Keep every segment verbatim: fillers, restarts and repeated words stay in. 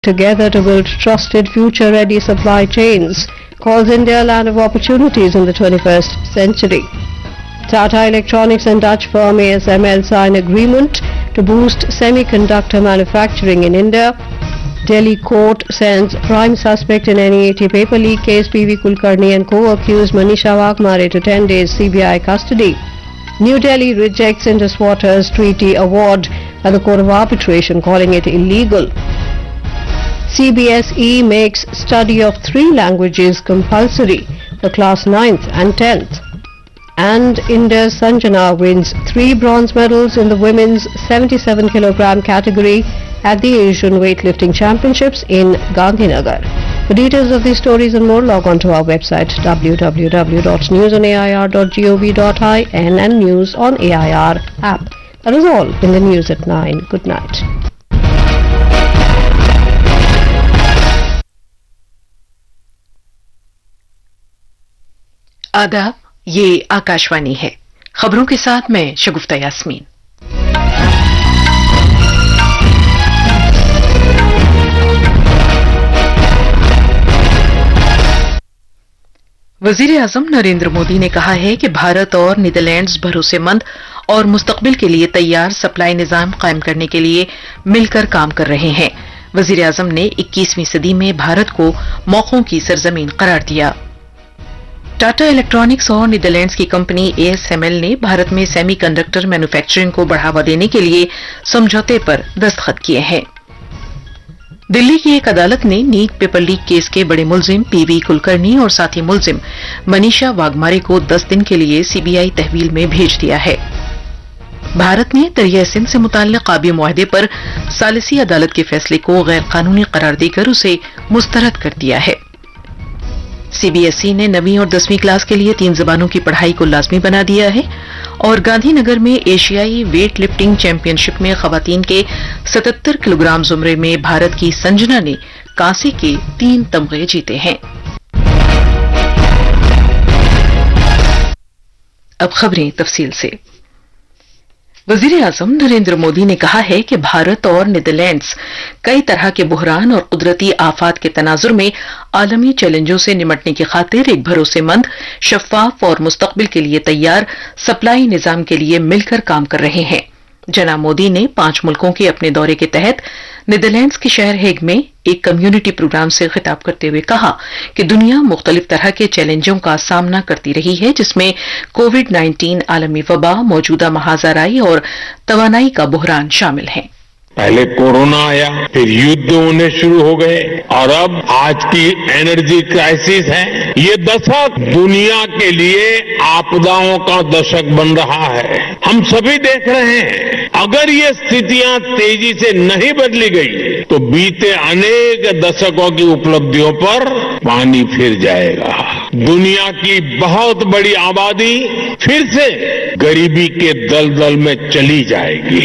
together to build trusted future-ready supply chains, calls India a land of opportunities in the twenty-first century. Tata Electronics and Dutch firm A S M L sign agreement to boost semiconductor manufacturing in India. Delhi court sends prime suspect in N E A T paper leak case P V Kulkarni and co-accused Manisha Wagmare to ten days C B I custody. New Delhi rejects Indus Waters Treaty award by the Court of Arbitration, calling it illegal. C B S E makes study of three languages compulsory for class ninth and tenth. And India's Sanjana wins three bronze medals in the women's seventy-seven kilogram category at the Asian Weightlifting Championships in Gandhinagar. For details of these stories and more, log on to our website w w w dot news on a i r dot gov dot in and News on A I R app. That is all in the news at nine. Good night. आदाब, ये आकाशवाणी है। खबरों के साथ मैं शगुफ्ता यास्मीन। वजीर आजम नरेंद्र मोदी ने कहा है कि भारत और नीदरलैंड्स भरोसेमंद और मुस्तकबिल के लिए तैयार सप्लाई निजाम कायम करने के लिए मिलकर काम कर रहे हैं। वजीर आजम ने इक्कीसवीं सदी में भारत को मौकों की सरजमीन करार दिया। टाटा इलेक्ट्रॉनिक्स और नीदरलैंड्स की company A S M L ने भारत में सेमीकंडक्टर मैन्युफैक्चरिंग को बढ़ावा देने के लिए समझौते पर दस्तखत किए हैं। दिल्ली की एक अदालत ने नीट पेपर लीक केस के बड़े मुलजिम पी वी कुलकर्णी और साथी मुलजिम मनीषा वाघमारे को दस दिन के लिए सी बी आई तहवील में भेज दिया है। भारत ने दरिया सिंध से मुताल्लिक आबी मुआहदे पर सालिसी अदालत के फैसले को गैर कानूनी करार देकर उसे मुस्तरद कर दिया है। सी बी एस ई ने नवीं और दसवीं क्लास के लिए तीन जबानों की पढ़ाई को लाजमी बना दिया है और गांधीनगर में एशियाई वेट लिफ्टिंग चैंपियनशिप में खवातीन के सतहत्तर किलोग्राम जुमरे में भारत की संजना ने कांसे के तीन तमगे जीते हैं। अब खबरें तफसील से। वजीर आजम नरेंद्र मोदी ने कहा है कि भारत और नीदरलैंड्स कई तरह के बुहरान और कुदरती आफात के तनाजुर में आलमी चैलेंजों से निमटने की खातिर एक भरोसेमंद, शफाफ और मुस्तकबिल के लिए तैयार सप्लाई निजाम के लिए मिलकर काम कर रहे हैं। जनाब मोदी ने पांच मुल्कों के अपने दौरे के तहत नीदरलैंड्स के शहर हेग में एक कम्युनिटी प्रोग्राम से खिताब करते हुए कहा कि दुनिया मुख्तलिफ तरह के चैलेंजों का सामना करती रही है, जिसमें कोविड नाइन्टीन, आलमी वबा, मौजूदा महाजराई और तवानाई का बुहरान शामिल हैं। पहले कोरोना आया, फिर युद्ध होने शुरू हो गए और अब आज की एनर्जी क्राइसिस है। ये दशक दुनिया के लिए आपदाओं का दशक बन रहा है। हम सभी देख रहे हैं, अगर ये स्थितियां तेजी से नहीं बदली गई तो बीते अनेक दशकों की उपलब्धियों पर पानी फिर जाएगा। दुनिया की बहुत बड़ी आबादी फिर से गरीबी के दलदल में चली जाएगी।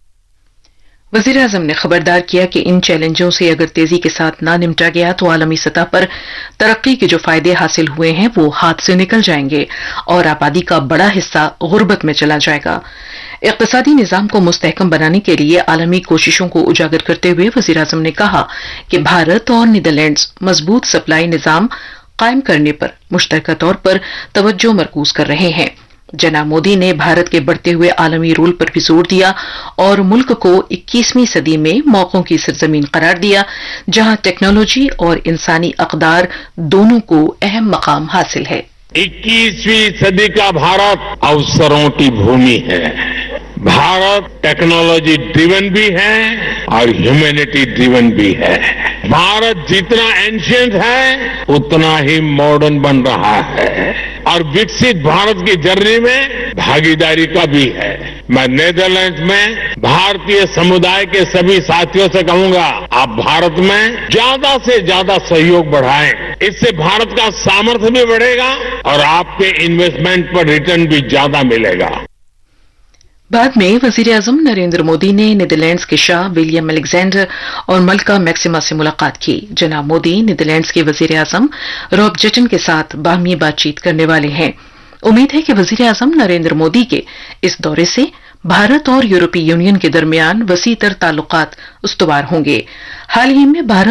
वजीर आजम ने खबरदार किया कि इन चैलेंजों से अगर तेजी के साथ ना निपटा गया तो आलमी सतह पर तरक्की के जो फायदे हासिल हुए हैं वो हाथ से निकल जाएंगे और आबादी का बड़ा हिस्सा गुर्बत में चला जाएगा। इक्तिसादी निजाम को मुस्तहकम बनाने के लिए आलमी कोशिशों को उजागर करते हुए वजीर आजम ने कहा कि भारत और नीदरलैंड्स मजबूत सप्लाई निजाम कायम करने पर मुश्तरका तौर पर तवज्जो मरकूज कर रहे हैं। जनाब मोदी ने भारत के बढ़ते हुए आलमी रोल पर भी जोर दिया और मुल्क को इक्कीसवीं सदी में मौकों की सरजमीन करार दिया, जहां टेक्नोलॉजी और इंसानी अकदार दोनों को अहम मकाम हासिल है। इक्कीसवीं सदी का भारत अवसरों की भूमि है। भारत टेक्नोलॉजी ड्रिवन भी है और ह्यूमैनिटी ड्रिवन भी है। भारत जितना एंशिएंट है उतना ही मॉडर्न बन रहा है और विकसित भारत की जर्नी में भागीदारी का भी है। मैं नीदरलैंड्स में भारतीय समुदाय के सभी साथियों से कहूंगा, आप भारत में ज्यादा से ज्यादा सहयोग बढ़ाएं। इससे भारत का सामर्थ्य भी बढ़ेगा और आपके इन्वेस्टमेंट पर रिटर्न भी ज्यादा मिलेगा। बाद में वजीर आजम नरेंद्र मोदी ने नीदरलैंड्स के शाह विलियम अलेक्जेंडर और मलका मैक्सिमा से मुलाकात की। जनाब मोदी नीदरलैंड्स के वजीर आजम रॉब जेटन के साथ बाहमी बातचीत करने वाले हैं। उम्मीद है कि वजीर आजम नरेंद्र मोदी के इस दौरे से भारत और यूरोपीय यूनियन के दरमियान वसी तर ताल्लुकात उस्तवार होंगे। हाल ही में भारत